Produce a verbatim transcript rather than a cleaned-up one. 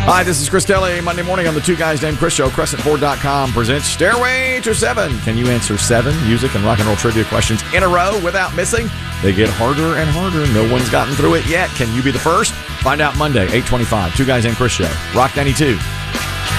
Hi, this is Chris Kelly. Monday morning on the Two Guys Named Chris Show. Crescent Ford dot com presents Stairway to Seven. Can you answer seven music and rock and roll trivia questions in a row without missing? They get harder and harder. No one's gotten through it yet. Can you be the first? Find out Monday, eight twenty-five. Two Guys Named Chris Show. Rock ninety-two.